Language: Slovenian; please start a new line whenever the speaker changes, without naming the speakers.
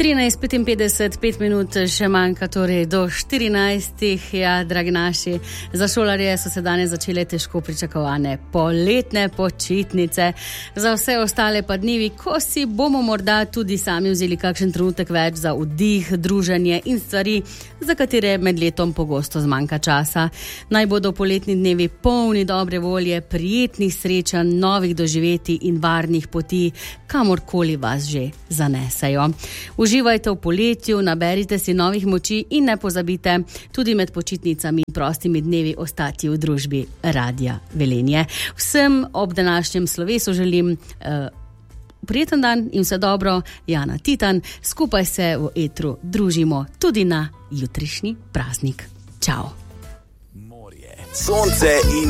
13:55, 5 minut še manjka, torej do 14. Ja, dragi naši, za šolarje so se danes začele težko pričakovane poletne počitnice. Za vse ostale pa dnevi, ko si bomo morda tudi sami vzeli kakšen trenutek več za vdih, druženje in stvari, za katere med letom pogosto zmanjka časa. Naj bodo poletni dnevi polni dobre volje, prijetnih srečanj, novih doživetij in varnih poti, kamorkoli vas že zanesejo. Uživajte v poletju, naberite si novih moči in ne pozabite tudi med počitnicami in prostimi dnevi ostati v družbi Radia Velenje. Vsem ob današnjem slovesu želim prijeten dan in vse dobro. Jana Titan, skupaj se v etru družimo tudi na jutrišnji praznik. Čau.
Morje, sonce in